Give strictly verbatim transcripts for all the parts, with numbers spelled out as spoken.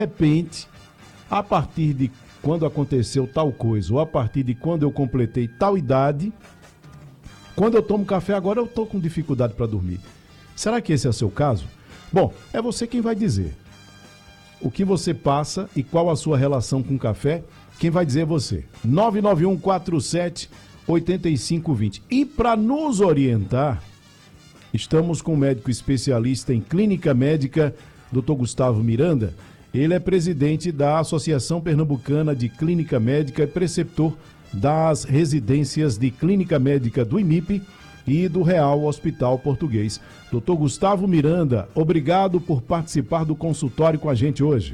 repente, a partir de quando aconteceu tal coisa, ou a partir de quando eu completei tal idade, quando eu tomo café agora eu estou com dificuldade para dormir. Será que esse é o seu caso? Bom, é você quem vai dizer. O que você passa e qual a sua relação com o café, quem vai dizer é você. nove nove um quatro sete oito cinco dois zero. E para nos orientar, estamos com um médico especialista em clínica médica, doutor Gustavo Miranda. Ele é presidente da Associação Pernambucana de Clínica Médica e preceptor das residências de clínica médica do I M I P e do Real Hospital Português. doutor Gustavo Miranda, obrigado por participar do consultório com a gente hoje.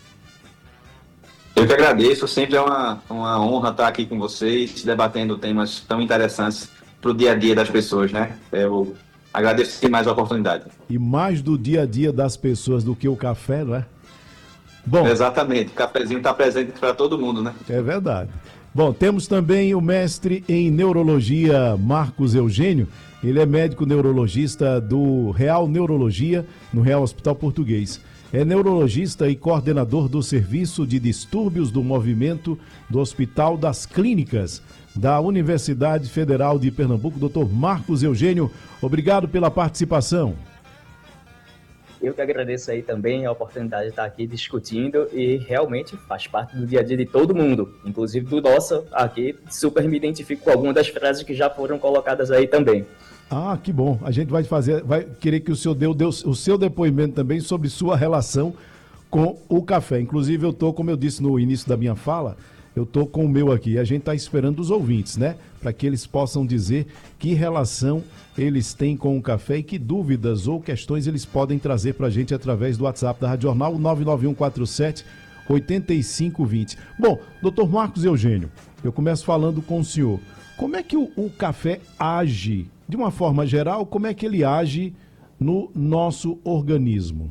Eu que agradeço, sempre é uma, uma honra estar aqui com vocês, debatendo temas tão interessantes para o dia a dia das pessoas, né? Eu agradeço demais a oportunidade. E mais do dia a dia das pessoas do que o café, não é? Bom, exatamente, o cafezinho está presente para todo mundo, né? É verdade. Bom, temos também o mestre em neurologia, Marcos Eugênio. Ele é médico neurologista do Real Neurologia, no Real Hospital Português. É neurologista e coordenador do Serviço de Distúrbios do Movimento do Hospital das Clínicas da Universidade Federal de Pernambuco. doutor Marcos Eugênio, obrigado pela participação. Eu que agradeço aí também a oportunidade de estar aqui discutindo e realmente faz parte do dia a dia de todo mundo, inclusive do nosso aqui. Super me identifico com algumas das frases que já foram colocadas aí também. Ah, que bom. A gente vai fazer, vai querer que o senhor dê, dê o seu depoimento também sobre sua relação com o café. Inclusive eu estou, como eu disse no início da minha fala, eu estou com o meu aqui. A gente está esperando os ouvintes, né? Para que eles possam dizer que relação eles têm com o café e que dúvidas ou questões eles podem trazer para a gente através do WhatsApp da Rádio Jornal, nove nove um quatro sete oito cinco dois zero. Bom, doutor Marcos Eugênio, eu começo falando com o senhor. Como é que o, o café age, de uma forma geral, como é que ele age no nosso organismo?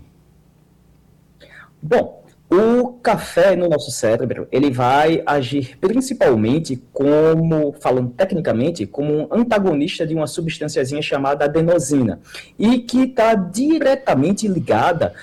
Bom, o café no nosso cérebro, ele vai agir principalmente como, falando tecnicamente, como um antagonista de uma substânciazinha chamada adenosina, e que está diretamente ligada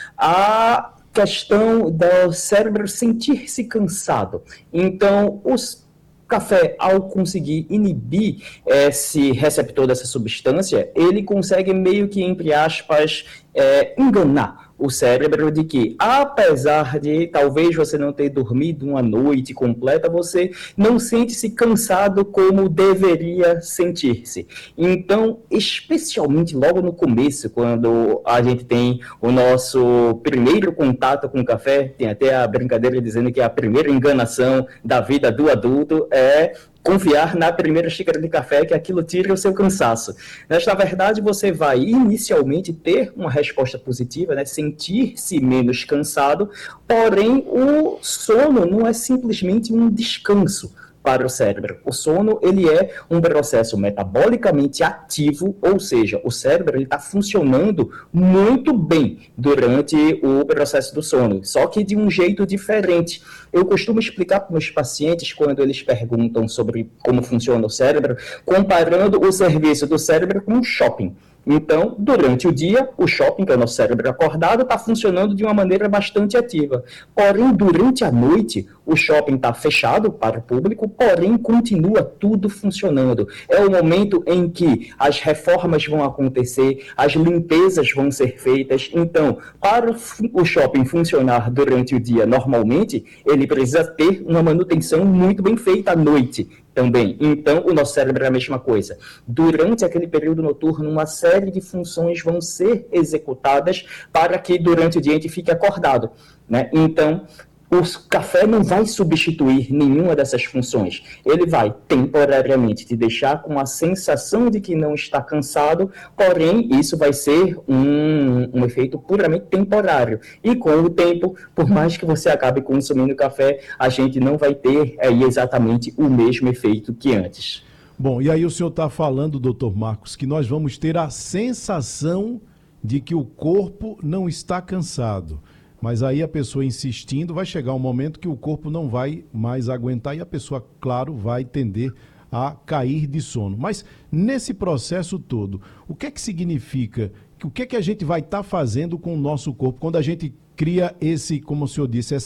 à questão do cérebro sentir-se cansado. Então, os café, ao conseguir inibir esse receptor dessa substância, ele consegue meio que, entre aspas, é, enganar o cérebro de que, apesar de talvez você não ter dormido uma noite completa, você não sente-se cansado como deveria sentir-se. Então, especialmente logo no começo, quando a gente tem o nosso primeiro contato com o café, tem até a brincadeira dizendo que a primeira enganação da vida do adulto é confiar na primeira xícara de café, que aquilo tira o seu cansaço. Mas, na verdade, você vai inicialmente ter uma resposta positiva, né? Sentir-se menos cansado, porém o sono não é simplesmente um descanso para o cérebro. O sono, ele é um processo metabolicamente ativo, ou seja, o cérebro está funcionando muito bem durante o processo do sono, só que de um jeito diferente. Eu costumo explicar para meus pacientes, quando eles perguntam sobre como funciona o cérebro, comparando o serviço do cérebro com um shopping. Então, durante o dia, o shopping, que é o nosso cérebro acordado, está funcionando de uma maneira bastante ativa. Porém, durante a noite, o shopping está fechado para o público, porém, continua tudo funcionando. É o momento em que as reformas vão acontecer, as limpezas vão ser feitas. Então, para o shopping funcionar durante o dia normalmente, ele precisa ter uma manutenção muito bem feita à noite também. Então, o nosso cérebro é a mesma coisa. Durante aquele período noturno, uma série de funções vão ser executadas para que durante o dia a gente fique acordado, né? Então, o café não vai substituir nenhuma dessas funções. Ele vai temporariamente te deixar com a sensação de que não está cansado, porém, isso vai ser um, um efeito puramente temporário. E com o tempo, por mais que você acabe consumindo café, a gente não vai ter aí exatamente o mesmo efeito que antes. Bom, e aí o senhor está falando, doutor Marcos, que nós vamos ter a sensação de que o corpo não está cansado. Mas aí a pessoa insistindo, vai chegar um momento que o corpo não vai mais aguentar e a pessoa, claro, vai tender a cair de sono. Mas nesse processo todo, o que é que significa? O que é que a gente vai estar fazendo com o nosso corpo quando a gente cria esse, como o senhor disse,